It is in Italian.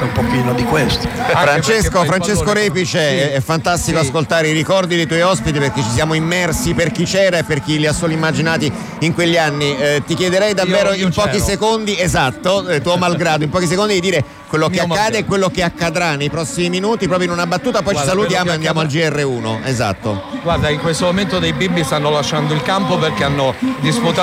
un pochino di questo. Francesco Repice, è fantastico ascoltare i ricordi dei tuoi ospiti, perché ci siamo immersi, per chi c'era e per chi li ha solo immaginati in quegli anni. Ti chiederei davvero in pochi secondi, esatto, tuo malgrado, in pochi secondi di dire quello che accade e quello che accadrà nei prossimi minuti, proprio in una battuta, poi ci salutiamo e andiamo al GR1. Esatto. Guarda, in questo momento dei bimbi stanno lasciando il campo perché hanno disputato